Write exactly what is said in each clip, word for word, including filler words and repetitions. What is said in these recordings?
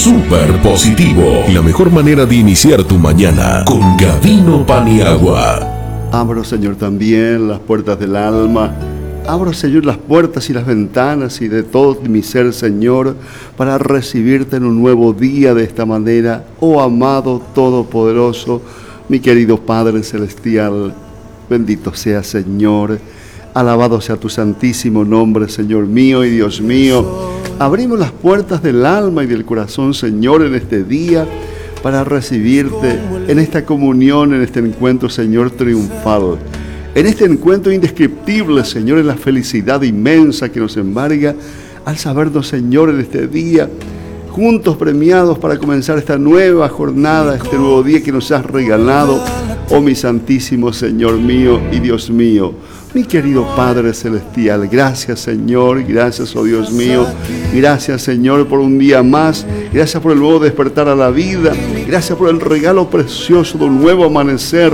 Súper positivo, la mejor manera de iniciar tu mañana con Gavino Paniagua. Abro, Señor, también las puertas del alma. Abro, Señor, las puertas y las ventanas y de todo mi ser, Señor, para recibirte en un nuevo día de esta manera. Oh, amado todopoderoso, mi querido Padre Celestial, bendito sea, Señor. Alabado sea tu santísimo nombre, Señor mío y Dios mío. Abrimos las puertas del alma y del corazón, Señor, en este día para recibirte en esta comunión, en este encuentro, Señor, triunfal. En este encuentro indescriptible, Señor, en la felicidad inmensa que nos embarga al sabernos, Señor, en este día, juntos premiados para comenzar esta nueva jornada, este nuevo día que nos has regalado, oh mi santísimo Señor mío y Dios mío. Mi querido Padre Celestial, gracias, Señor, gracias, oh Dios mío, gracias, Señor, por un día más, gracias por el nuevo despertar a la vida, gracias por el regalo precioso de un nuevo amanecer.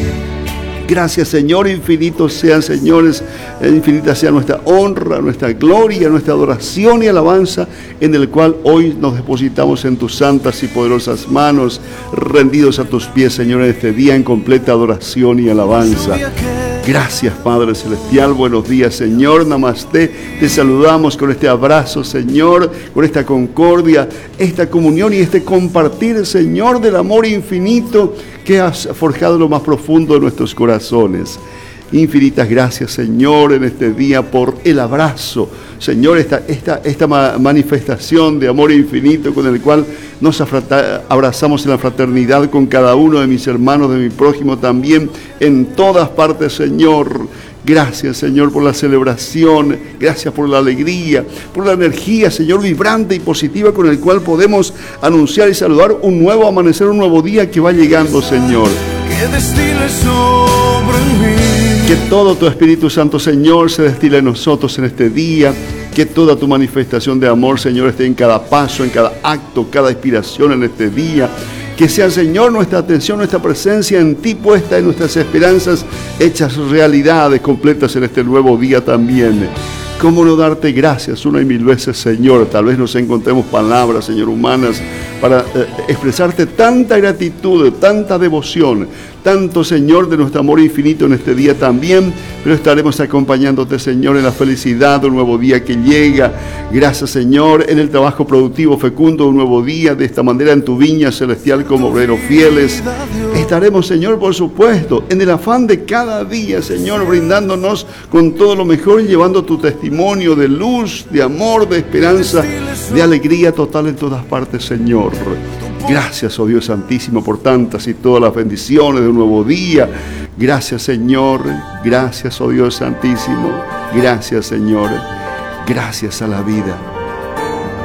Gracias, Señor, infinitos sean, señores, infinita sea nuestra honra, nuestra gloria, nuestra adoración y alabanza, en el cual hoy nos depositamos en tus santas y poderosas manos, rendidos a tus pies, Señor, en este día en completa adoración y alabanza. Gracias, Padre Celestial, buenos días, Señor, Namasté, te saludamos con este abrazo, Señor, con esta concordia, esta comunión y este compartir, Señor, del amor infinito que has forjado en lo más profundo de nuestros corazones. Infinitas gracias, Señor, en este día por el abrazo, Señor, esta, esta, esta manifestación de amor infinito con el cual nos abrazamos en la fraternidad con cada uno de mis hermanos, de mi prójimo también, en todas partes, Señor. Gracias, Señor, por la celebración, gracias por la alegría, por la energía, Señor, vibrante y positiva con el cual podemos anunciar y saludar un nuevo amanecer, un nuevo día que va llegando, Señor. Que destile sobre mí. Que todo tu Espíritu Santo, Señor, se destile en nosotros en este día. Que toda tu manifestación de amor, Señor, esté en cada paso, en cada acto, cada inspiración en este día. Que sea, Señor, nuestra atención, nuestra presencia en ti puesta, en nuestras esperanzas hechas realidades completas en este nuevo día también. ¿Cómo no darte gracias una y mil veces, Señor? Tal vez nos encontremos palabras, Señor, humanas para eh, expresarte tanta gratitud, tanta devoción, tanto, Señor, de nuestro amor infinito en este día también, pero estaremos acompañándote, Señor, en la felicidad de un nuevo día que llega. Gracias, Señor, en el trabajo productivo fecundo de un nuevo día, de esta manera en tu viña celestial como obreros fieles. Estaremos, Señor, por supuesto, en el afán de cada día, Señor, brindándonos con todo lo mejor y llevando tu testimonio de luz, de amor, de esperanza, de alegría total en todas partes, Señor. Gracias, oh Dios Santísimo, por tantas y todas las bendiciones de un nuevo día. Gracias, Señor. Gracias, oh Dios Santísimo. Gracias, Señor. Gracias a la vida.